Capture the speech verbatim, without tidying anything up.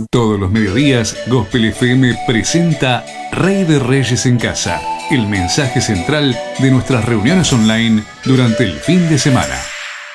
Todos los mediodías, Gospel F M presenta Rey de Reyes en Casa, el mensaje central de nuestras reuniones online durante el fin de semana.